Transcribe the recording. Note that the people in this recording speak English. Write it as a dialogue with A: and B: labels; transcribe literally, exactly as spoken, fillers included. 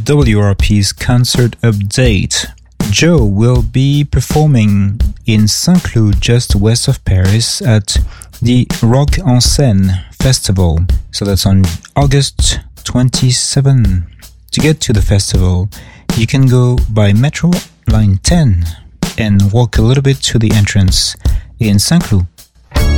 A: W R P's concert update. Joe will be performing in Saint-Cloud, just west of Paris, at the Rock en Seine Festival. So that's on August twenty-seventh. To get to the festival, you can go by Metro Line ten and walk a little bit to the entrance in Saint-Cloud.